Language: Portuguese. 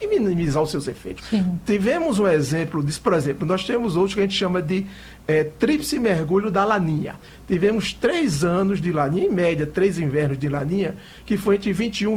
minimizar os seus efeitos. Sim. Tivemos um exemplo disso, por exemplo, nós temos outros que a gente chama de tríplice mergulho da Laninha. Tivemos 3 anos de Laninha, em média, 3 invernos de Laninha, que foi entre 21